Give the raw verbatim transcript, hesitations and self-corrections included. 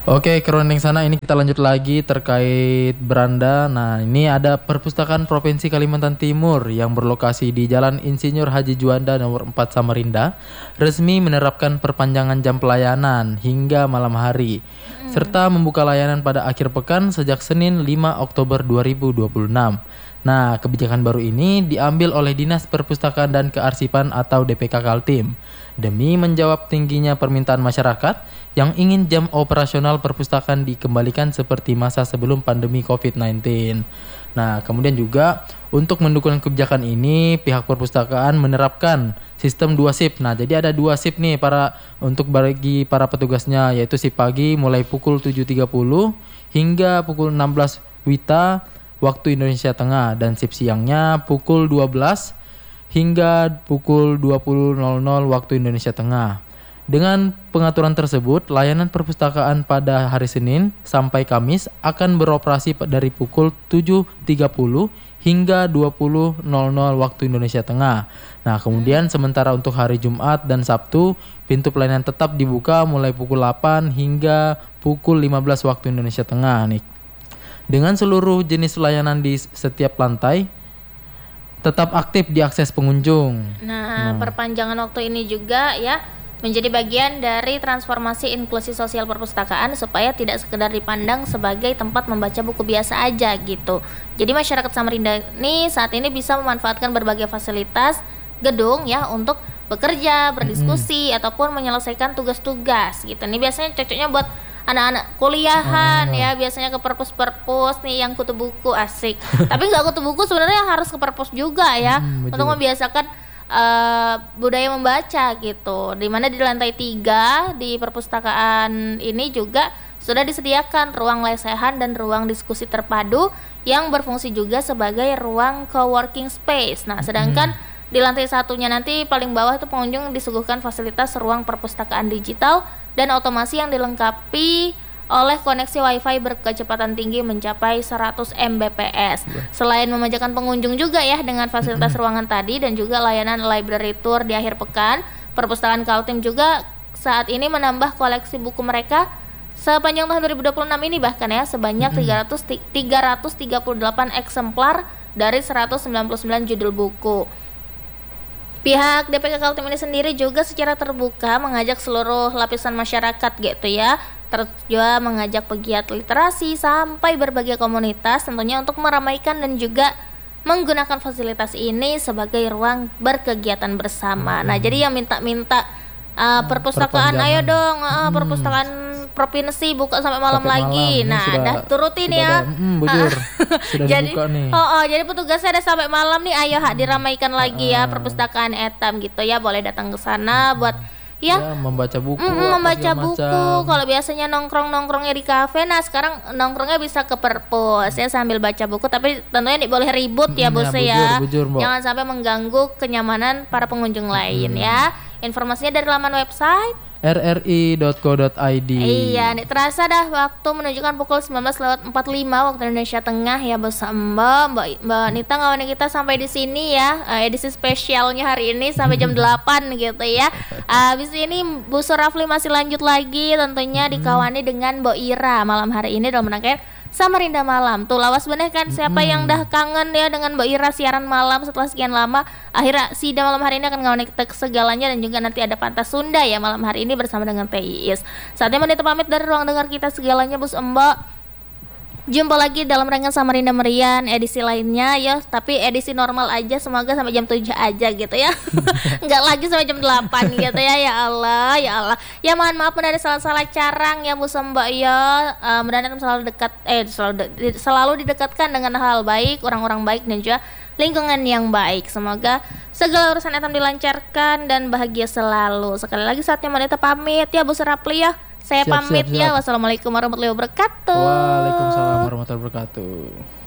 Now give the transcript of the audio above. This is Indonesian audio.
Oke, kerunding sana ini kita lanjut lagi terkait beranda. Nah, ini ada Perpustakaan Provinsi Kalimantan Timur yang berlokasi di Jalan Insinyur Haji Juanda nomor empat Samarinda resmi menerapkan perpanjangan jam pelayanan hingga malam hari hmm. serta membuka layanan pada akhir pekan sejak Senin lima Oktober dua ribu dua puluh enam. Nah, kebijakan baru ini diambil oleh Dinas Perpustakaan dan Kearsipan atau D P K Kaltim demi menjawab tingginya permintaan masyarakat yang ingin jam operasional perpustakaan dikembalikan seperti masa sebelum pandemi covid sembilan belas. Nah, kemudian juga untuk mendukung kebijakan ini, pihak perpustakaan menerapkan sistem dua shift. Nah, jadi ada dua shift nih para untuk bagi para petugasnya, yaitu shift pagi mulai pukul tujuh tiga puluh hingga pukul enam belas WITA waktu Indonesia Tengah, dan shift siangnya pukul dua belas hingga pukul dua puluh waktu Indonesia Tengah. Dengan pengaturan tersebut, layanan perpustakaan pada hari Senin sampai Kamis akan beroperasi dari pukul tujuh tiga puluh hingga dua puluh waktu Indonesia Tengah. Nah, kemudian sementara untuk hari Jumat dan Sabtu, pintu pelayanan tetap dibuka mulai pukul delapan hingga pukul lima belas waktu Indonesia Tengah nih. Dengan seluruh jenis layanan di setiap lantai tetap aktif diakses pengunjung. Nah, nah, perpanjangan waktu ini juga ya menjadi bagian dari transformasi inklusi sosial perpustakaan supaya tidak sekedar dipandang sebagai tempat membaca buku biasa aja gitu. Jadi masyarakat Samarinda ini saat ini bisa memanfaatkan berbagai fasilitas gedung ya untuk bekerja, berdiskusi mm-hmm. ataupun menyelesaikan tugas-tugas gitu. Ini biasanya cocoknya buat anak-anak kuliahan oh. ya, biasanya ke perpus-perpus nih yang kutu buku asik. Tapi nggak kutu buku sebenarnya harus ke perpus juga ya hmm, untuk membiasakan uh, budaya membaca gitu. Dimana di lantai tiga di perpustakaan ini juga sudah disediakan ruang lesehan dan ruang diskusi terpadu yang berfungsi juga sebagai ruang co-working space. Nah, sedangkan hmm. di lantai satunya nanti paling bawah itu pengunjung disuguhkan fasilitas ruang perpustakaan digital dan otomasi yang dilengkapi oleh koneksi wifi berkecepatan tinggi mencapai seratus megabit per second. Selain memanjakan pengunjung juga ya dengan fasilitas mm-hmm. ruangan tadi dan juga layanan library tour di akhir pekan, Perpustakaan Kaltim juga saat ini menambah koleksi buku mereka sepanjang tahun dua ribu dua puluh enam ini bahkan ya sebanyak mm-hmm. tiga ratus tiga puluh delapan eksemplar dari seratus sembilan puluh sembilan judul buku. Pihak D P K Kaltim ini sendiri juga secara terbuka mengajak seluruh lapisan masyarakat gitu ya, terus juga mengajak pegiat literasi sampai berbagai komunitas tentunya untuk meramaikan dan juga menggunakan fasilitas ini sebagai ruang berkegiatan bersama. Hmm. Nah, jadi yang minta-minta uh, perpustakaan ayo dong, uh, hmm. perpustakaan provinsi buka sampai malam sampai lagi. Malam. Nah, sudah, dah turutin sudah ya. Ada, mm, bujur. Sudah jadi, dibuka nih. Oh, oh, jadi petugasnya ada sampai malam nih. Ayo hak diramaikan hmm. lagi ya perpustakaan Etam gitu ya. Boleh datang ke sana hmm. buat ya, ya membaca buku. Mm, membaca buku. Kalau biasanya nongkrong-nongkrongnya di kafe, nah sekarang nongkrongnya bisa ke perpus ya sambil baca buku. Tapi tentunya tidak boleh ribut ya, bos ya. Bujur, bujur, jangan sampai mengganggu kenyamanan para pengunjung lain hmm. ya. Informasinya dari laman website r r i dot co dot i d. Iya, nih terasa dah waktu menunjukkan pukul sembilan belas lewat empat puluh lima waktu Indonesia Tengah ya, Bos Mbak, Mbak, Mbak Nita ngawan kita sampai di sini ya. Uh, edisi spesialnya hari ini sampai jam delapan gitu ya. Uh, habis ini Bu Surafli masih lanjut lagi tentunya dikawani dengan Mbak Ira malam hari ini dalam rangkaian Samarinda Malam. Tuh lawas bener kan siapa hmm. yang dah kangen ya dengan Mbak Ira siaran malam setelah sekian lama. Akhirnya Sida malam hari ini akan ngawani kita segalanya dan juga nanti ada Pantas Sunda ya malam hari ini bersama dengan T I S. Saatnya menit pamit dari ruang dengar kita segalanya Bos Mbak. Jumpa lagi dalam rangkaian Samarinda Merian edisi lainnya ya, tapi edisi normal aja, semoga sampai jam tujuh aja gitu ya. Enggak lagi sampai jam delapan gitu ya. Ya Allah, ya Allah. Ya mohon maaf ada salah-salah carang ya Bu Mbak ya. Uh, mudah-mudahan selalu dekat eh selalu de- selalu didekatkan dengan hal baik, orang-orang baik dan juga lingkungan yang baik. Semoga segala urusan Etam dilancarkan dan bahagia selalu. Sekali lagi saatnya Monita pamit ya Bu Surapli ya. Saya siap, pamit siap, siap. Ya. Wassalamualaikum warahmatullahi wabarakatuh. Waalaikumsalam warahmatullahi wabarakatuh.